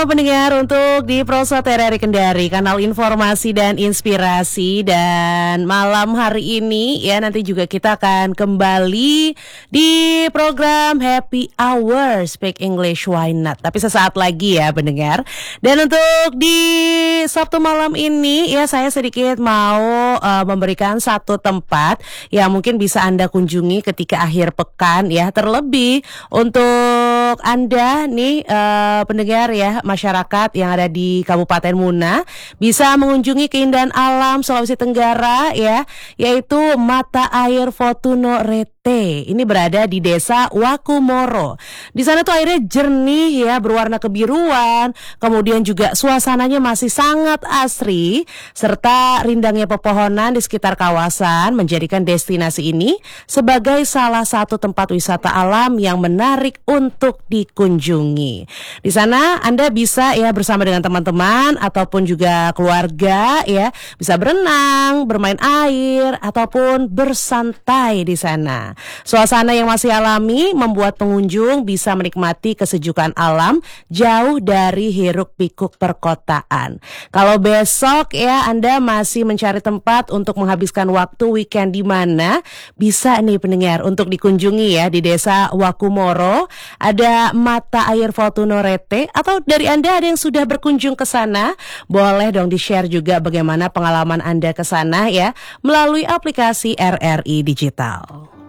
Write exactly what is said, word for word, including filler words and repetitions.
Pendengar, untuk di Prosa T R R I Kendari, kanal informasi dan inspirasi, dan malam hari ini ya nanti juga kita akan kembali di program Happy Hour Speak English Why Not. Tapi sesaat lagi ya pendengar. Dan untuk di Sabtu malam ini ya saya sedikit mau uh, memberikan satu tempat yang mungkin bisa Anda kunjungi ketika akhir pekan ya, terlebih untuk Anda nih uh, pendengar ya, masyarakat yang ada di Kabupaten Muna bisa mengunjungi keindahan alam Sulawesi Tenggara ya, yaitu mata air Fortuno Rete. Ini berada di Desa Wakumoro. Di sana tuh airnya jernih ya, berwarna kebiruan, kemudian juga suasananya masih sangat asri, serta rindangnya pepohonan di sekitar kawasan menjadikan destinasi ini sebagai salah satu tempat wisata alam yang menarik untuk dikunjungi. Di sana Anda bisa ya bersama dengan teman-teman ataupun juga keluarga ya, bisa berenang, bermain air ataupun bersantai di sana. Suasana yang masih alami membuat pengunjung bisa menikmati kesejukan alam jauh dari hiruk-pikuk perkotaan. Kalau besok ya Anda masih mencari tempat untuk menghabiskan waktu weekend di mana, bisa nih pendengar untuk dikunjungi ya di Desa Wakumoro. Ada mata air Fortuno Rete, atau dari Anda ada yang sudah berkunjung ke sana, boleh dong di-share juga bagaimana pengalaman Anda ke sana ya melalui aplikasi R R I Digital.